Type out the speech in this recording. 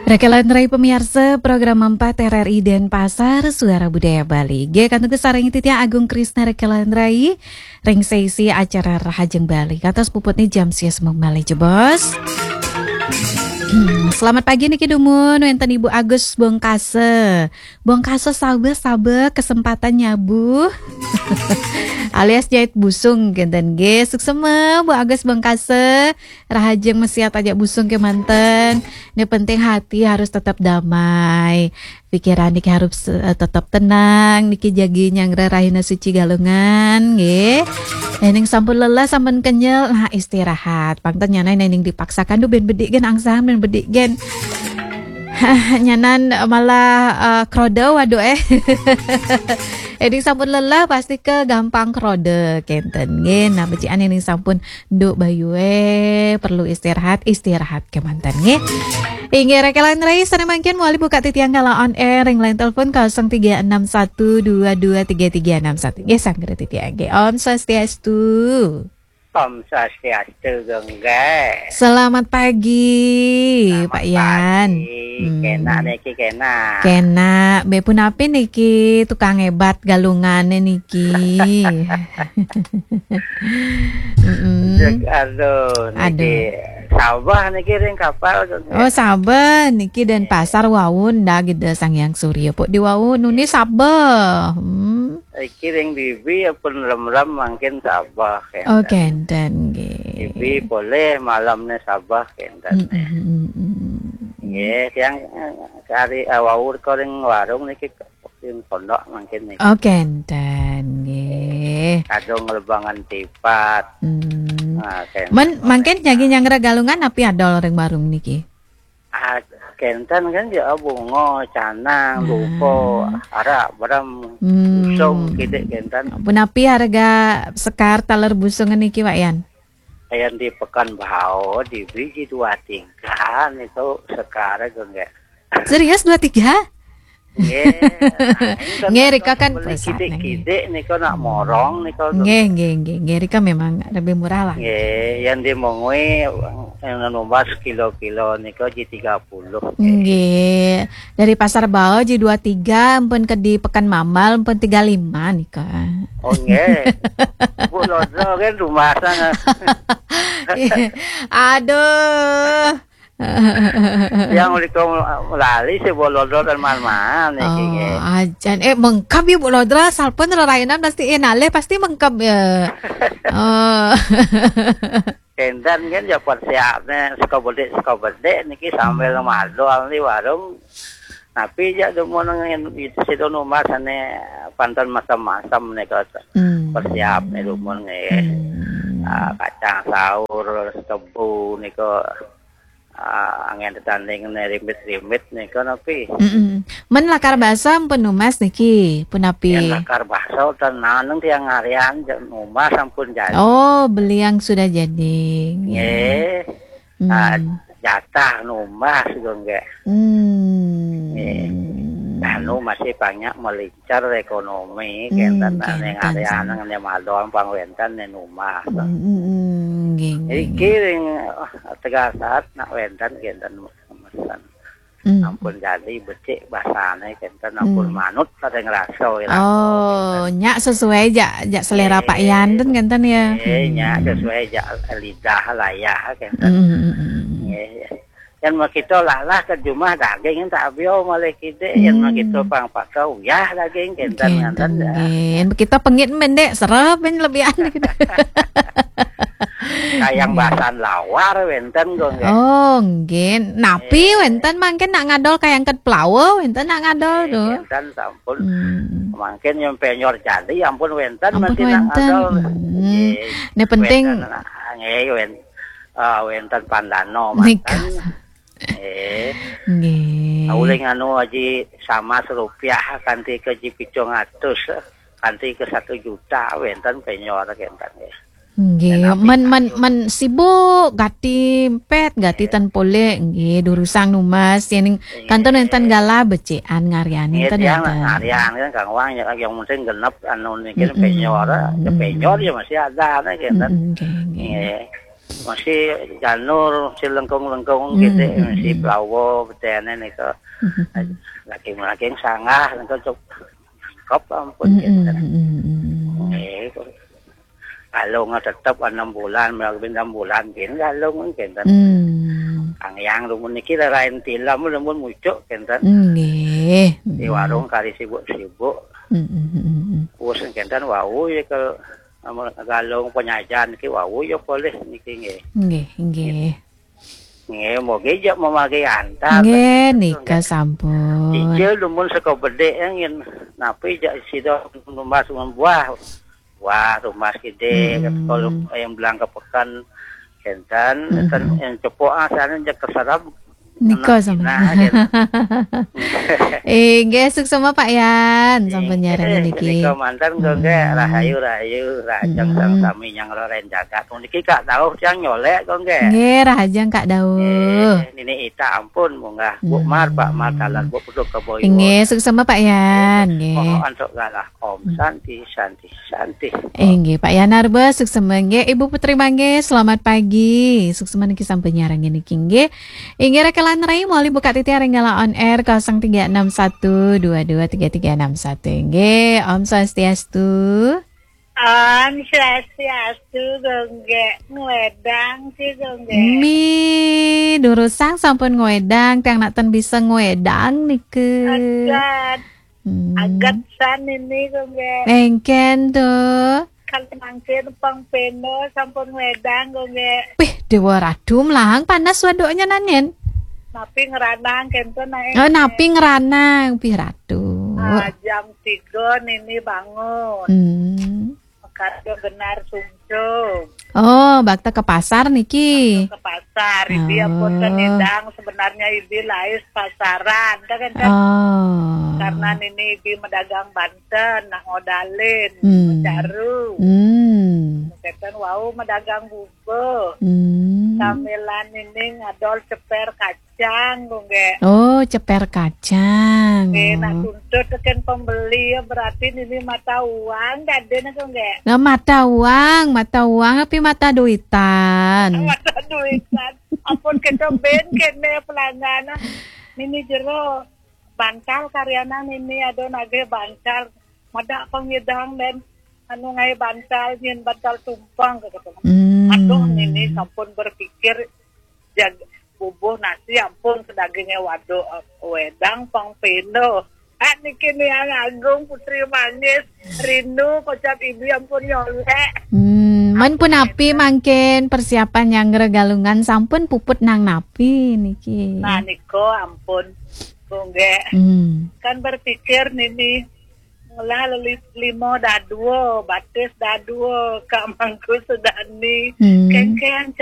Rekelan Rai pemirsa program 4 RRI Denpasar Suara Budaya Bali. Ge kantung kesarang titia Agung Krisna Rekelan Rai ring sesi acara Rahajeng Bali. Kata sepuputnya jam sia semua Bali jebos. Selamat pagi Niki Dumun, wenten Ibu Agus Bongkase. Bongkase sabe kesempatan nyabu. Alias jahit busung genten ge suksema Bu Agus Bongkase. Rahajeng mesiat ajak busung ke manten. Ini penting hati harus tetap damai. Pikiran Niki harus tetap tenang. Niki jagi nyangre rahina suci galungan nggih. Nening sampun lelah sampun kenyel, nah istirahat. Pangten nyanan nening dipaksakan du ben bedik gen angsam ben bedik gen. Nyanan malah krode waduh Nening sampun lelah pasti ke gampang krode kenten nggih. Nah becian nening sampun nduk bayu perlu istirahat ke mantan nggih. Inggih Rekelan Rai sana mangkin muali buka titiang kala on air ring line telepon 0361223361. Nggih sanggre titiang nggih. Om Swastiastu. Om Swastiastu gengge. Selamat pagi Pak Yan. Kena niki kena. Kena be punapi niki tukang hebat galungane niki. Aduh niki Sabah niki ring kapal. Oh Sabah niki dan pasar wawun dah gede Sangyang Surya pok di wawun nuni Sabah. Iki ring bibi pun lem-lem mungkin Sabah kan. Oh kenten nggih. Bibi boleh malamnya Sabah kenten. Nggih yang kari awur ko ring warung niki ring pondok mungkin niki. Oh kenten nggih. Kadung lebangan tipat. Nah, mungkin nyagi nyangre galungan api adol ring warung niki. Kenten kan ya bunga, canang, lupo, ara, baram, busung, gede kenten. Punapi harga sekar taler busung niki Pak Yan? Yang di Pekanbaru di biji 23 itu sekarang enggak. Serius 23? Nggih Rika kan kide niko nak morong niko. Nggih Rika memang lebih murah lah. Nggih, yang dimongoi yang nombor kilo-kilo niko J30. Nggih. Dari Pasar Bao J23 ampun ke di Pekan Mamal ampun 35 niko. Oh nggih. Bu Lodro kan rumah sana. Aduh. Yang ulikom lali si bolodro dan mal-mal nih. Oh, ajan mengkap ya bolodro salpun rarainan pasti nale pasti mengkap ya. Oh. Kendan kan ya persiapnya sekobede niki sambil malu di warung. Tapi ya demo nang situ nomor sana pantan macam-macam nih persiap nih demo nih. Kacang saur, tebu nih angin tanding rimit-rimit nih kan api. Men lakar basa penumas niki punapi. Yang lakar basa tenang tiang harian numas sampun jadi. Oh beli yang sudah jadi. Jatah numas enggak. Anu masih banyak melincar ekonomi kentan yang harian yang madoan pangwentan yang numas. Jadi kiring tegas saat nak wentan kentan mesan. Ampun jadi becik bahasane kentan ampun manut pada ngeraso. Oh nyak sesuai jak selera Pak Yan dan kentan ya. Nyak sesuai jak lidah layak kentan. Yang makito lalah ke jumah daging tak bio malih kide yang makito pang pakau ya daging kentan nganten ya. Kita pengit mendek serap ben lebih aneh gitu. Kayang bahasan lawar wenten go nggih. Oh nggih. Napi wenten mangken nak ngadol kayang ket plawo wenten nak ngadol do. Wenten sampun. Mangken yang penyor jadi ampun wenten mesti nak ngadol. Ne penting nggih wenten pandano makan. Nggih. Uling anu aji sama rupiah kanti ke 700 kanti ke 1 juta wenten penyor kenten nggih. Nggih, men sibuk gati pet gati tan pole nggih durusang numas yen kanton enten gala becean ngaryani ten enten. Ngarian kan Kang Wang yang penting genep anu niki penyor ya masih ada nek enten. Nggih. masih janur si lengkung gitu masih pelawo betene niko laki sangah lengkung cukup ampun gitu. Galung tetap 6 bulan, melakbin 6 bulan gini galung gitu. Ang yang rumun niki lain tilam rumun mucuk gitu. Di warung kali sibuk-sibuk. Wus gitu wau ya ke galung penyajian niki wau ya boleh niki nggih. Nggih moge jak memakai antar. Nggih nika sampun. Ijel rumun saka bedhe ngin napi jak sida numbas buah. Wah, rumah gede, kalau yang bilang ke pekan, kentan, yang cepok asalnya jak keserap. Niko sama. Gesuk sama Pak Yan, sampun nyarang niki. Niko mantan gue rahayu rajang sang sami yang loren jagat. Niki kak tahu yang nyolek gue nggih rahajang kak dawuh. Ini ita ampun munggah Bu Mar Pak Mar dalan Bu peduk ke boyo. Nggih gesuk sama Pak Yan, nggih. Mohon sok galah Om Santi. Nggih Pak Yan arba suksema nggih Ibu Putri mangge selamat pagi. Suksema niki sampun nyarang niki nggih. Inggih rekalan Rai mau buka titi Renggala on air 0361223361. Nggih, Om Swastiastu. Om Swastiastu gongge ngwedang sih gongge. Mi durusang sampun ngwedang tiang nakten bisa ngwedang nike. Agat san ini gongge. Engken tuh. Kalau mangkin pang peno sampun ngwedang gongge. Wih, dewa radum lang panas wadoknya nanen. Napi ngeranang kenten naik. Oh, napi ngeranang piratu. Jam 3 ini bangun. Karena benar sungsung. Oh, bakta ke pasar niki. Ke pasar, ibi ampun kenidang sebenarnya ibi lais pasaran, kan? Oh. Karena ini ibi medagang Banten, nak modalin, caru. Keten wau medagang buku. Kamilan ini ngadol ceper kacang, gongge. Oh, ceper kacang. Nak tuntut kan pembeli ya berarti ini mata uang, gadenya gongge. Nah, mata uang tapi mata duitan. Mata duitan. Ampun kita ben kene pelanggan. Ini jero bantal karyana ini ada nage bantal. Mada pengidang dan anu ngai bantal nyen bantal tumpang kata. Aduh ini sampun berpikir jaga bubuh nasi ampun sedagingnya wado wedang pang peno. Niki nih yang agung Putri Manis rindu kocap ibu ampun nyolek. Man pun napi mangken persiapan yang regalungan sampun puput nang napi niki. Nah niko ampun gongge. Kan berpikir nini lah limo daduo batis daduo kamangku sedani kengkeng